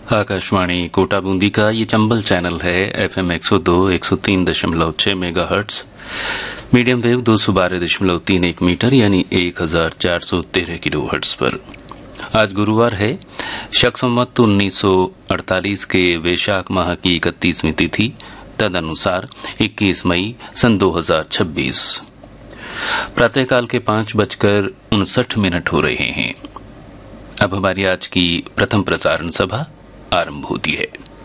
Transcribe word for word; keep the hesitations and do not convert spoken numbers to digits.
आकाशवाणी कोटा बूंदी का ये चंबल चैनल है। एफएम एक सौ दो एक सौ तीन दशमलव छह मेगा हर्ट्स, मीडियम वेव दो सौ बारह दशमलव तीन एक मीटर यानी एक हजार चार सौ तेरह किलो हर्ट्स पर। आज गुरुवार है, शक संवत उन्नीस सौ अड़तालीस के वैशाख माह की इकतीसवीं तिथि, तदनुसार इक्कीस मई सन दो हजार छब्बीस। प्रातःकाल के पांच बजकर उनसठ मिनट हो रहे हैं। अब हमारी आज की प्रथम प्रसारण सभा आरंभ होती है।